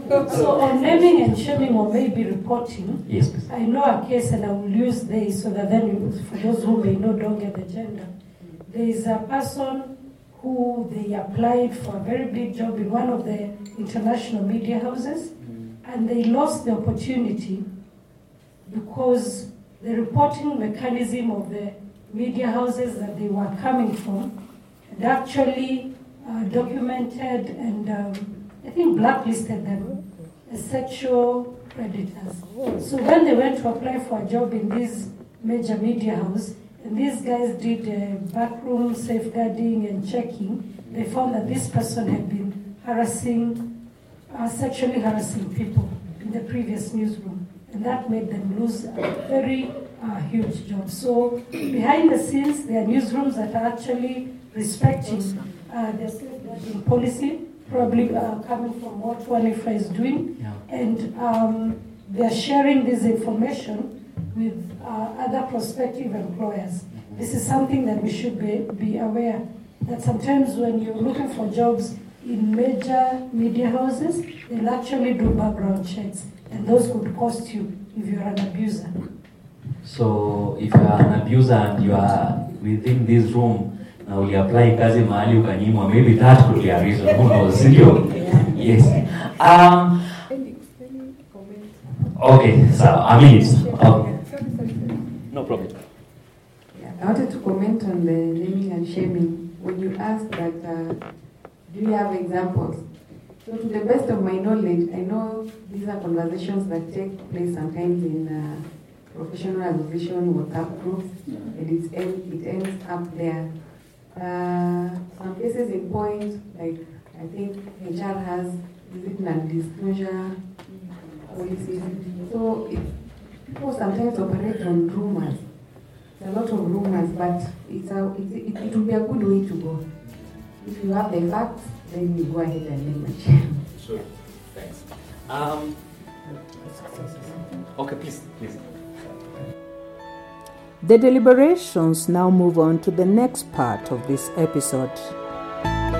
So on naming and shaming or maybe reporting, Yes, please. I know a case and I will use they so that then for those who may know don't get the gender. There is a person who they applied for a very big job in one of the international media houses and they lost the opportunity because the reporting mechanism of the media houses that they were coming from had actually documented and I think blacklisted them as sexual predators. So when they went to apply for a job in this major media house, and these guys did backroom safeguarding and checking, they found that this person had been sexually harassing people in the previous newsroom. And that made them lose a very huge job. So behind the scenes, there are newsrooms that are actually respecting their safeguarding policy, probably coming from what Wanifa is doing. Yeah. And they're sharing this information with other prospective employers. This is something that we should be aware that sometimes when you're looking for jobs in major media houses, they'll actually do background checks, and those could cost you if you're an abuser. So if you are an abuser and you are within this room, now we apply kazi mahali ukanyimwa, maybe that could be a reason. Who knows? Yes. Okay, so I mean, no problem. Yeah, I wanted to comment on the naming and shaming. When you asked that, do you have examples? So to the best of my knowledge, I know these are conversations that take place sometimes in professional association WhatsApp groups, and it ends up there. Some cases in point, like I think HR has non-disclosure policies. So people sometimes operate on rumors. There's a lot of rumors, but it will be a good way to go. If you have the facts, then you go ahead and name and share. Sure. Thanks. Okay, please. The deliberations now move on to the next part of this episode.